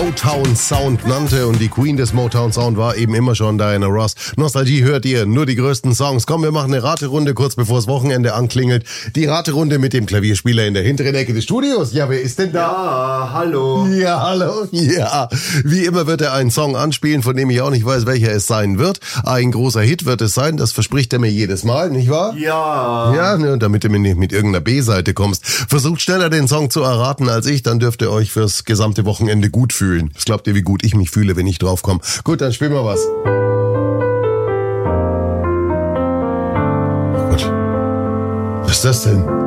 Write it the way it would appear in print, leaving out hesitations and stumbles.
Motown Sound nannte. Und die Queen des Motown Sound war eben immer schon Diana Ross. Nostalgie hört ihr, nur die größten Songs. Komm, wir machen eine Raterunde, kurz bevor das Wochenende anklingelt. Die Raterunde mit dem Klavierspieler in der hinteren Ecke des Studios. Ja, wer ist denn da? Ja, hallo. Ja, hallo. Ja, wie immer wird er einen Song anspielen, von dem ich auch nicht weiß, welcher es sein wird. Ein großer Hit wird es sein, das verspricht er mir jedes Mal, nicht wahr? Ja. Ja, ne, damit du mir nicht mit irgendeiner B-Seite kommst. Versucht schneller den Song zu erraten als ich, dann dürft ihr euch fürs gesamte Wochenende gut fühlen. Was glaubt ihr, wie gut ich mich fühle, wenn ich draufkomme? Gut, dann spielen wir was. Oh Gott. Was ist das denn?